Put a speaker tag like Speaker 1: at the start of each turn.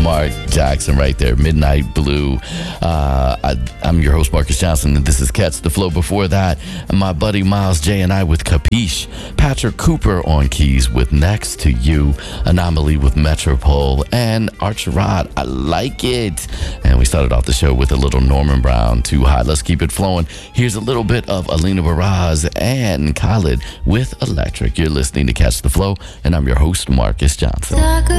Speaker 1: Mark Jackson right there, Midnight Blue. I'm your host, Marcus Johnson, and this is Catch the Flow. Before that, my buddy Miles J and I with Capiche, Patrick Cooper on keys with Next to You, Anomaly with Metropole, and Archerod, I Like It. And we started off the show with a little Norman Brown, Too High. Let's keep it flowing. Here's a little bit of Alina Baraz and Khalid with Electric. You're listening to Catch the Flow, and I'm your host, Marcus Johnson.